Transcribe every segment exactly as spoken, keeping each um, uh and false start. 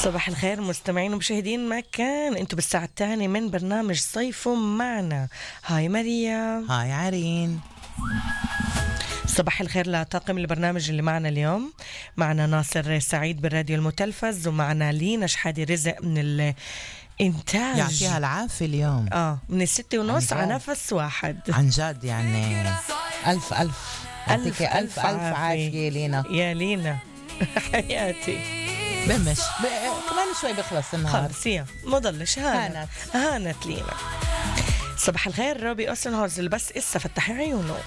صباح الخير مستمعين ومشاهدين مكان انتوا بالساعة الثانية من برنامج صيفوا معنا. هاي ماريا. هاي عرين. صباح الخير لطاقم البرنامج اللي معنا اليوم. معنا ناصر سعيد بالراديو المتلفز، ومعنا لينا شحادي رزق من الإنتاج. يعطيها العافية اليوم. اه من الستة ونص على نفس واحد. عن جد يعني ألف ألف ألف ألف ألف, ألف عافية لينا. يا لينا حياتي. بمش ب... كمان شوي بخلص النهار. خلص يا مضلش هانت هانت, هانت لينا. صباح الخير روبي أوسنهوز اللي بس إسا فتحي عيونه.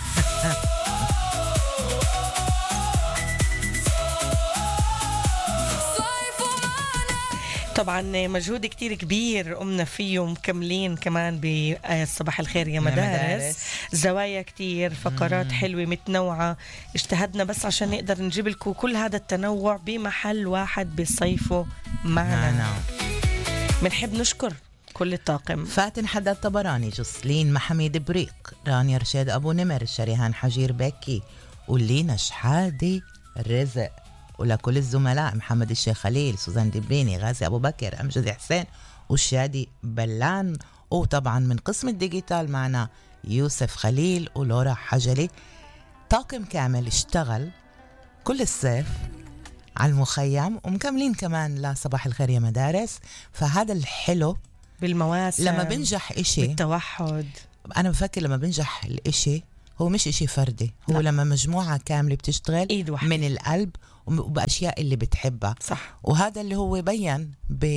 طبعا مجهود كتير كبير قمنا فيه ومكملين كمان بصباح الخير يا مدارس, يا مدارس. زوايا كتير، فقرات مم. حلوة متنوعة، اجتهدنا بس عشان نقدر نجيب لكم كل هذا التنوع بمحل واحد بصيفوا معنا. بنحب نشكر كل الطاقم: فاتن حداد طبراني، جسلين محمد بريق، رانيا رشاد أبو نمر، شريهان حجير بكي، ولينا شحادي رزق، ولكل الزملاء: محمد الشيخ خليل، سوزان دبريني، غازي أبو بكر، أمجد حسين، والشادي بلان. وطبعا من قسم الديجيتال معنا يوسف خليل ولورا حجلي. طاقم كامل اشتغل كل الصيف على المخيم، ومكملين كمان لصباح الخير يا مدارس. فهذا الحلو بالمواسم لما بنجح إشي، بالتوحد. أنا بفكر لما بنجح الإشي هو مش إشي فردي، هو لا. لما مجموعة كاملة بتشتغل من القلب وبأشياء اللي بتحبها. صح. وهذا اللي هو بيان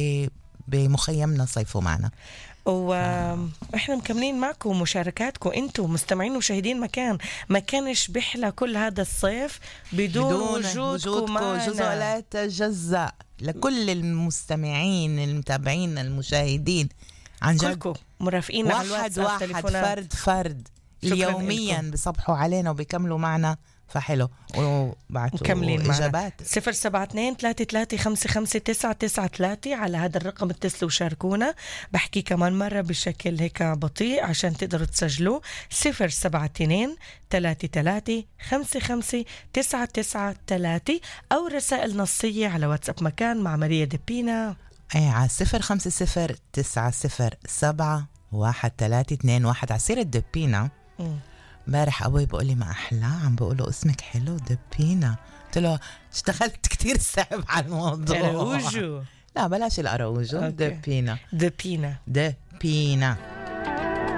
بمخيمنا صيفوا معنا. واحنا مكملين معكم مشاركاتكم انتم مستمعين ومشاهدين. مكان ما كانش بحلى كل هذا الصيف بدون, بدون وجودكم معنا. جزء لا يتجزأ. لكل المستمعين المتابعين المشاهدين عن جد، كلكم مرافقين على الواتساب، واحد واحد فرد فرد يوميا بيصبحوا علينا وبيكملوا معنا. فحلو وبعتوا إجابات. صفر سبعة اثنين ثلاثة ثلاثة خمسة خمسة تسعة تسعة ثلاثة على هذا الرقم اتصلوا وشاركونا. بحكي كمان مرة بشكل هيك بطيء عشان تقدروا تسجلوا: صفر سبعة اثنين ثلاثة ثلاثة خمسة خمسة تسعة تسعة ثلاثة، أو رسائل نصية على واتساب مكان مع ماريا دبينا اي على صفر خمسة صفر تسعة صفر سبعة واحد ثلاثة اثنين واحد. على سيرة دبينا، امبارح ابوي بقول لي ما احلاه، عم بقول له اسمك حلو دبينا. قلت له اشتغلت كتير صعب على الموضوع. أراوجو. لا بلاش الأراوجو، دبينا دبينا دبينا.